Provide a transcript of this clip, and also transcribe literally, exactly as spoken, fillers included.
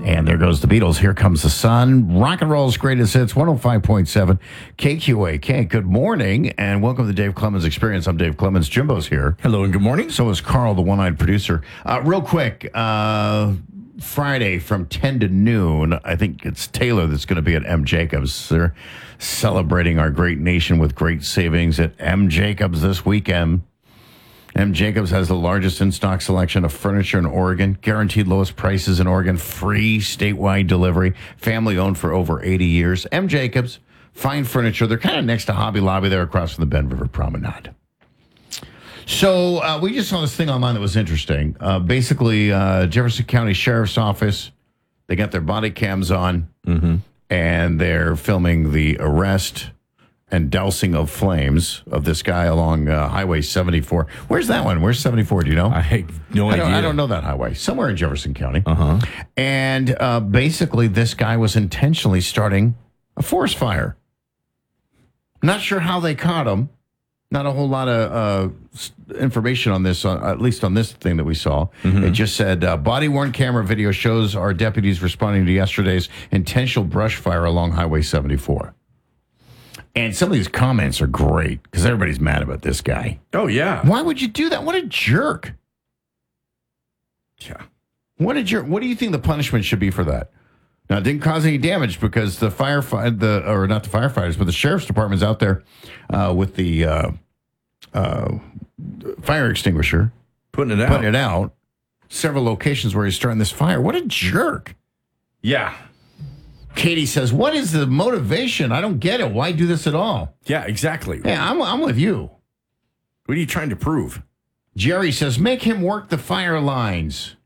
And there goes the Beatles. Here comes the sun. Rock and roll's greatest hits, one oh five point seven K Q A K. Good morning, and welcome to Dave Clemens Experience. I'm Dave Clemens. Jimbo's here. Hello, and good morning. So is Carl, the one-eyed producer. Uh, real quick, uh, Friday from ten to noon, I think it's Taylor that's going to be at M. Jacobs. They're celebrating our great nation with great savings at M. Jacobs this weekend. M. Jacobs has the largest in-stock selection of furniture in Oregon, guaranteed lowest prices in Oregon, free statewide delivery, family-owned for over eighty years. M. Jacobs, fine furniture. They're kind of next to Hobby Lobby there across from the Bend River Promenade. So uh, we just saw this thing online that was interesting. Uh, basically, uh, Jefferson County Sheriff's Office, they got their body cams on, mm-hmm. and they're filming the arrest and dousing of flames of this guy along uh, Highway seventy-four. Where's that one? Where's seventy-four? Do you know? I have no I idea. Don't, I don't know that highway. Somewhere in Jefferson County. Uh-huh. And uh, basically, this guy was intentionally starting a forest fire. Not sure how they caught him. Not a whole lot of uh, information on this, uh, at least on this thing that we saw. Mm-hmm. It just said, uh, body-worn camera video shows our deputies responding to yesterday's intentional brush fire along Highway seventy-four. And some of these comments are great because everybody's mad about this guy. Oh, yeah. Why would you do that? What a jerk. Yeah. What a jerk. What do you think the punishment should be for that? Now, it didn't cause any damage because the firefighter, the or not the firefighters, but the sheriff's department's out there uh, with the uh, uh, fire extinguisher. Putting it out. Putting it out. Several locations where he's starting this fire. What a jerk. Yeah. Katie says, what is the motivation? I don't get it. Why do this at all? Yeah, exactly. Yeah, I'm, I'm with you. What are you trying to prove? Jerry says, make him work the fire lines.